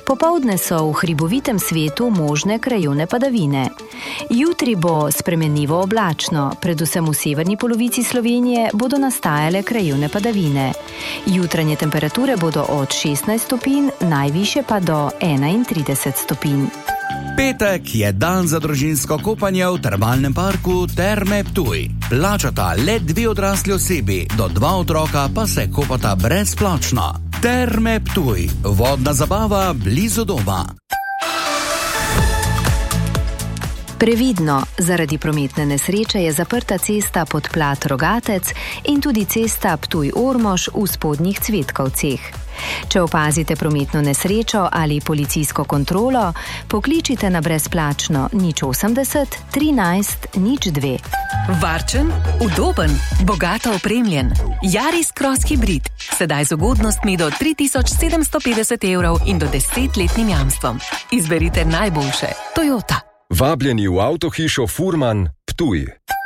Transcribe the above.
Popoldne so v hribovitem svetu možne krajevne padavine. Jutri bo spremenljivo oblačno, predvsem v severni polovici Slovenije bodo nastajale krajevne padavine. Jutranje temperature bodo od 16 stopinj, najvišje pa do 31 stopinj. Petek je dan za družinsko kopanje v termalnem parku Terme Ptuj. Plačata le 2 odrasli osebi, do 2 otroka pa se kopata brezplačno. Terme Ptuj, vodna zabava blizu doma. Previdno, zaradi prometne nesreče je zaprta cesta Podplat Rogatec in tudi cesta Ptuj-Ormož v Spodnjih Cvetkovcih. Če opazite prometno nesrečo ali policijsko kontrolo, pokličite na brezplačno 080 13 02. Varčen, udoben, bogato opremljen. Yaris Cross Hybrid, sedaj z ugodnostmi do 3750 € in do 10-letnim jamstvom. Izberite najboljše. Toyota. Vabljeni v avtohišo Furman Ptuj.